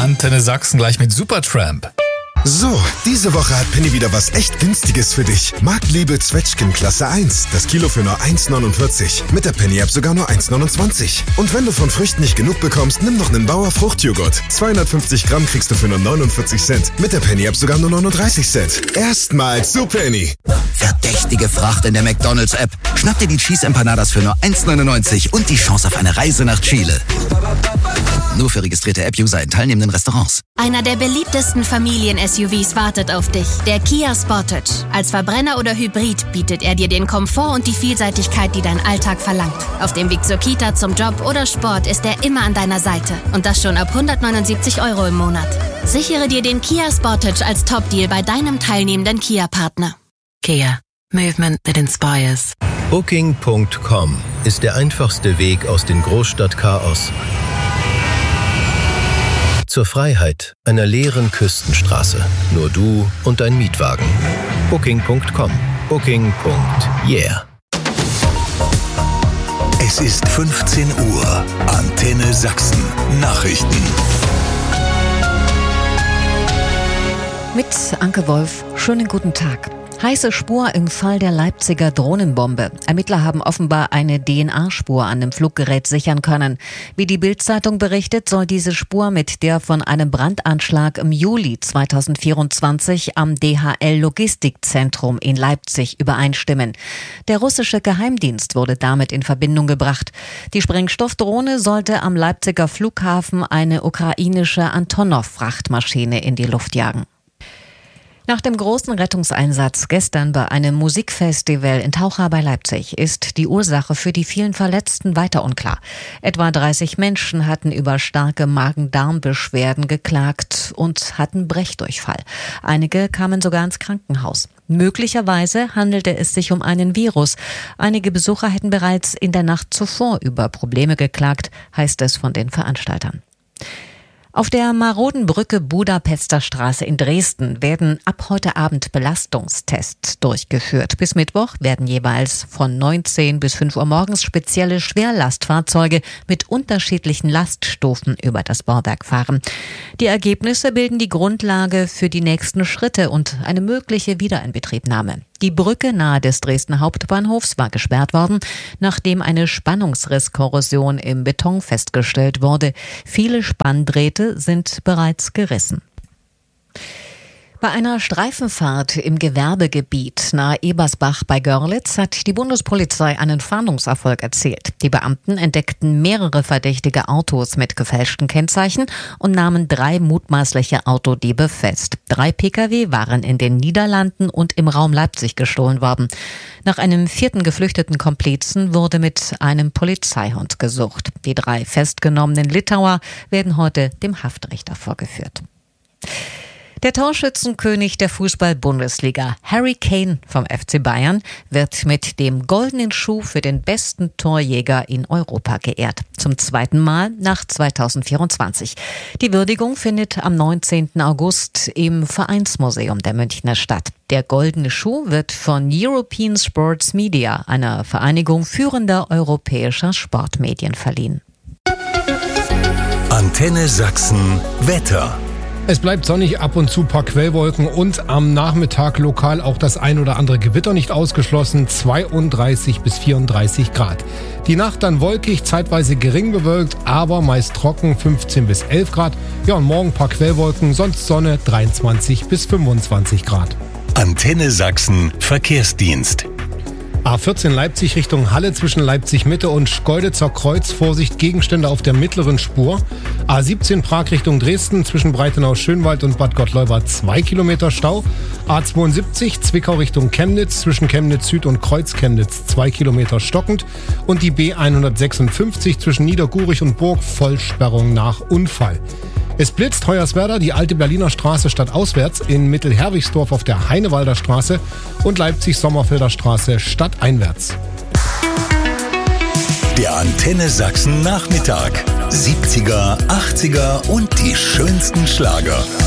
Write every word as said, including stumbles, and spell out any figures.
Antenne Sachsen gleich mit Supertramp. So, diese Woche hat Penny wieder was echt Günstiges für dich. Marktliebe Zwetschgen Klasse eins. Das Kilo für nur eins neunundvierzig. Mit der Penny-App sogar nur eins neunundzwanzig. Und wenn du von Früchten nicht genug bekommst, nimm noch einen Bauer Fruchtjoghurt. zweihundertfünfzig Gramm kriegst du für nur neunundvierzig Cent. Mit der Penny-App sogar nur neununddreißig Cent. Erstmals zu Penny. Verdächtige Fracht in der McDonalds-App. Schnapp dir die Cheese Empanadas für nur eins neunundneunzig und die Chance auf eine Reise nach Chile. Nur für registrierte App-User in teilnehmenden Restaurants. Einer der beliebtesten Familien-S U Vs wartet auf dich. Der Kia Sportage. Als Verbrenner oder Hybrid bietet er dir den Komfort und die Vielseitigkeit, die dein Alltag verlangt. Auf dem Weg zur Kita, zum Job oder Sport ist er immer an deiner Seite. Und das schon ab hundertneunundsiebzig Euro im Monat. Sichere dir den Kia Sportage als Top-Deal bei deinem teilnehmenden Kia-Partner. Kia. Movement that inspires. Booking Punkt com ist der einfachste Weg aus dem Großstadtchaos zur Freiheit einer leeren Küstenstraße. Nur du und dein Mietwagen. Booking Punkt com. Booking. Yeah. Es ist fünfzehn Uhr. Antenne Sachsen. Nachrichten. Mit Anke Wolf. Schönen guten Tag. Heiße Spur im Fall der Leipziger Drohnenbombe. Ermittler haben offenbar eine D N A-Spur an dem Fluggerät sichern können. Wie die Bild-Zeitung berichtet, soll diese Spur mit der von einem Brandanschlag im Juli zweitausendvierundzwanzig am D H L-Logistikzentrum in Leipzig übereinstimmen. Der russische Geheimdienst wurde damit in Verbindung gebracht. Die Sprengstoffdrohne sollte am Leipziger Flughafen eine ukrainische Antonov-Frachtmaschine in die Luft jagen. Nach dem großen Rettungseinsatz gestern bei einem Musikfestival in Taucha bei Leipzig ist die Ursache für die vielen Verletzten weiter unklar. Etwa dreißig Menschen hatten über starke Magen-Darm-Beschwerden geklagt und hatten Brechdurchfall. Einige kamen sogar ins Krankenhaus. Möglicherweise handelte es sich um einen Virus. Einige Besucher hätten bereits in der Nacht zuvor über Probleme geklagt, heißt es von den Veranstaltern. Auf der maroden Brücke Budapester Straße in Dresden werden ab heute Abend Belastungstests durchgeführt. Bis Mittwoch werden jeweils von neunzehn bis fünf Uhr morgens spezielle Schwerlastfahrzeuge mit unterschiedlichen Laststufen über das Bauwerk fahren. Die Ergebnisse bilden die Grundlage für die nächsten Schritte und eine mögliche Wiederinbetriebnahme. Die Brücke nahe des Dresdner Hauptbahnhofs war gesperrt worden, nachdem eine Spannungsrisskorrosion im Beton festgestellt wurde. Viele Spanndrähte sind bereits gerissen. Bei einer Streifenfahrt im Gewerbegebiet nahe Ebersbach bei Görlitz hat die Bundespolizei einen Fahndungserfolg erzielt. Die Beamten entdeckten mehrere verdächtige Autos mit gefälschten Kennzeichen und nahmen drei mutmaßliche Autodiebe fest. Drei Pkw waren in den Niederlanden und im Raum Leipzig gestohlen worden. Nach einem vierten geflüchteten Komplizen wurde mit einem Polizeihund gesucht. Die drei festgenommenen Litauer werden heute dem Haftrichter vorgeführt. Der Torschützenkönig der Fußball-Bundesliga, Harry Kane vom F C Bayern, wird mit dem Goldenen Schuh für den besten Torjäger in Europa geehrt. Zum zweiten Mal nach zweitausendvierundzwanzig. Die Würdigung findet am neunzehnten August im Vereinsmuseum der Münchner statt. Der Goldene Schuh wird von European Sports Media, einer Vereinigung führender europäischer Sportmedien, verliehen. Antenne Sachsen Wetter. Es bleibt sonnig, ab und zu paar Quellwolken und am Nachmittag lokal auch das ein oder andere Gewitter nicht ausgeschlossen, zweiunddreißig bis vierunddreißig Grad. Die Nacht dann wolkig, zeitweise gering bewölkt, aber meist trocken, fünfzehn bis elf Grad. Ja, und morgen paar Quellwolken, sonst Sonne, dreiundzwanzig bis fünfundzwanzig Grad. Antenne Sachsen Verkehrsdienst. A vierzehn Leipzig Richtung Halle zwischen Leipzig-Mitte und Schkeuditzer Kreuz. Vorsicht, Gegenstände auf der mittleren Spur. A siebzehn Prag Richtung Dresden zwischen Breitenau-Schönwald und Bad Gottleuba zwei Kilometer Stau. A zweiundsiebzig Zwickau Richtung Chemnitz zwischen Chemnitz Süd und Kreuz-Chemnitz zwei Kilometer stockend. Und die B hundertsechsundfünfzig zwischen Niedergurich und Burg Vollsperrung nach Unfall. Es blitzt Hoyerswerda, die alte Berliner Straße stadtauswärts, in Mittelherwigsdorf auf der Heinewalder Straße und Leipzig-Sommerfelder Straße stadteinwärts. Der Antenne Sachsen Nachmittag. siebziger, achtziger und die schönsten Schlager.